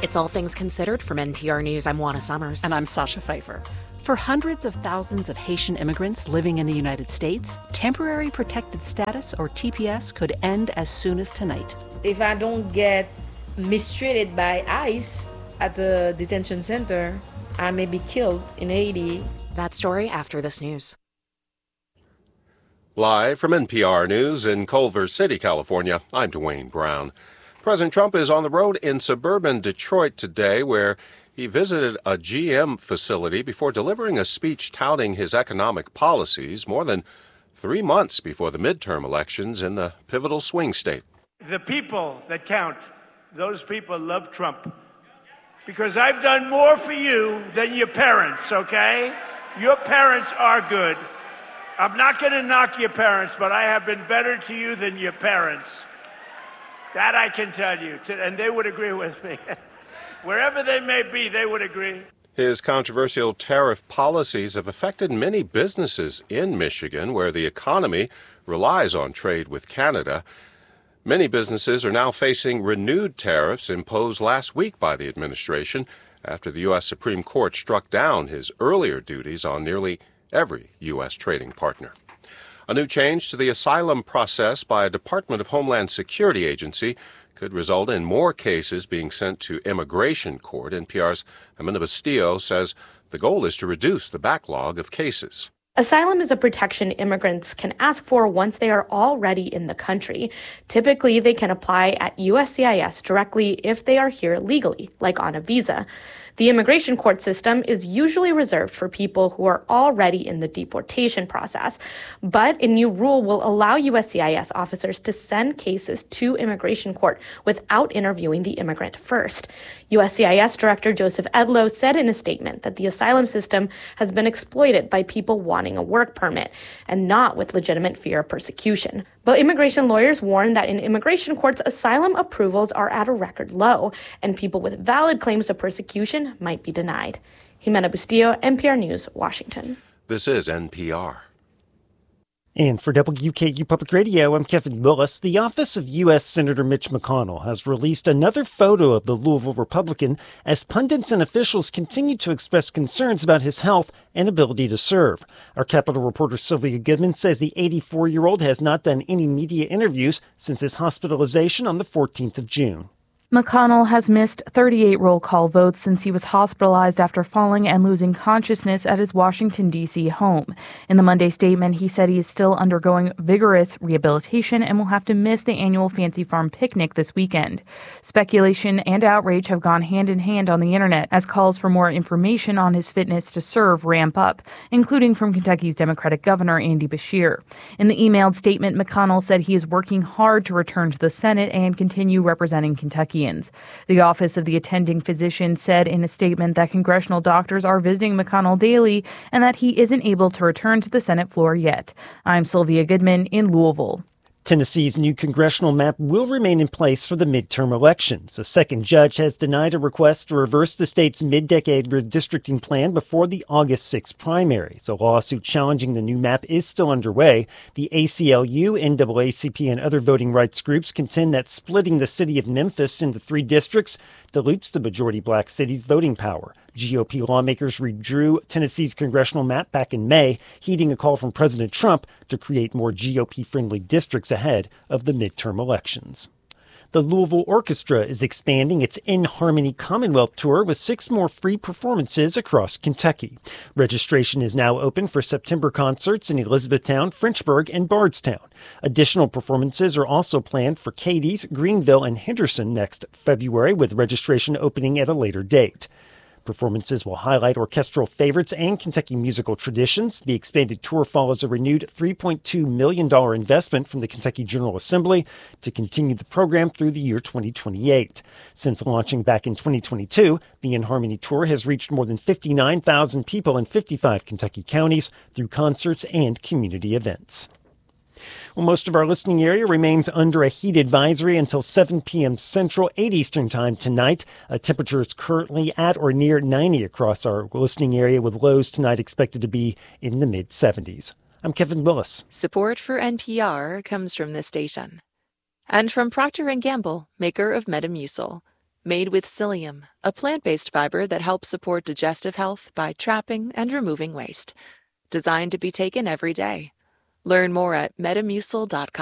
It's All Things Considered from NPR News. I'm Juana Summers. And I'm Sasha Pfeiffer. For hundreds of thousands of Haitian immigrants living in the United States, temporary protected status, or TPS, could end as soon as tonight. If I don't get mistreated by ICE at the detention center, I may be killed in Haiti. That story after this news. Live from NPR News in Culver City, California, I'm Dwayne Brown. President Trump is on the road in suburban Detroit today, where he visited a GM facility before delivering a speech touting his economic policies more than 3 months before the midterm elections in the pivotal swing state. The people that count, those people love Trump. Because I've done more for you than your parents, okay? Your parents are good. I'm not going to knock your parents, but I have been better to you than your parents. That I can tell you, and they would agree with me. Wherever they may be, they would agree. His controversial tariff policies have affected many businesses in Michigan, where the economy relies on trade with Canada. Many businesses are now facing renewed tariffs imposed last week by the administration after the U.S. Supreme Court struck down his earlier duties on nearly every U.S. trading partner. A new change to the asylum process by a Department of Homeland Security agency could result in more cases being sent to immigration court. NPR's Amanda Bastillo says the goal is to reduce the backlog of cases. Asylum is a protection immigrants can ask for once they are already in the country. Typically, they can apply at USCIS directly if they are here legally, like on a visa. The immigration court system is usually reserved for people who are already in the deportation process, but a new rule will allow USCIS officers to send cases to immigration court without interviewing the immigrant first. USCIS Director Joseph Edlow said in a statement that the asylum system has been exploited by people wanting a work permit and not with legitimate fear of persecution. But immigration lawyers warn that in immigration courts, asylum approvals are at a record low, and people with valid claims of persecution might be denied. Jimena Bustillo, NPR News, Washington. This is NPR. And for WKU Public Radio, I'm Kevin Willis. The office of U.S. Senator Mitch McConnell has released another photo of the Louisville Republican as pundits and officials continue to express concerns about his health and ability to serve. Our Capitol reporter Sylvia Goodman says the 84-year-old has not done any media interviews since his hospitalization on the 14th of June. McConnell has missed 38 roll call votes since he was hospitalized after falling and losing consciousness at his Washington, D.C. home. In the Monday statement, he said he is still undergoing vigorous rehabilitation and will have to miss the annual Fancy Farm picnic this weekend. Speculation and outrage have gone hand in hand on the internet as calls for more information on his fitness to serve ramp up, including from Kentucky's Democratic Governor Andy Beshear. In the emailed statement, McConnell said he is working hard to return to the Senate and continue representing Kentucky. The Office of the Attending Physician said in a statement that congressional doctors are visiting McConnell daily and that he isn't able to return to the Senate floor yet. I'm Sylvia Goodman in Louisville. Tennessee's new congressional map will remain in place for the midterm elections. A second judge has denied a request to reverse the state's mid-decade redistricting plan before the August 6 primaries. A lawsuit challenging the new map is still underway. The ACLU, NAACP, and other voting rights groups contend that splitting the city of Memphis into 3 districts dilutes the majority black city's voting power. GOP lawmakers redrew Tennessee's congressional map back in May, heeding a call from President Trump to create more GOP-friendly districts ahead of the midterm elections. The Louisville Orchestra is expanding its In Harmony Commonwealth Tour with 6 more free performances across Kentucky. Registration is now open for September concerts in Elizabethtown, Frenchburg, and Bardstown. Additional performances are also planned for Cadiz, Greenville, and Henderson next February, with registration opening at a later date. Performances will highlight orchestral favorites and Kentucky musical traditions. The expanded tour follows a renewed $3.2 million investment from the Kentucky General Assembly to continue the program through the year 2028. Since launching back in 2022, the In Harmony Tour has reached more than 59,000 people in 55 Kentucky counties through concerts and community events. Well, most of our listening area remains under a heat advisory until 7 p.m. Central, 8 Eastern Time tonight. Temperatures currently at or near 90 across our listening area, with lows tonight expected to be in the mid-70s. I'm Kevin Willis. Support for NPR comes from this station. And from Procter & Gamble, maker of Metamucil. Made with psyllium, a plant-based fiber that helps support digestive health by trapping and removing waste. Designed to be taken every day. Learn more at metamucil.com.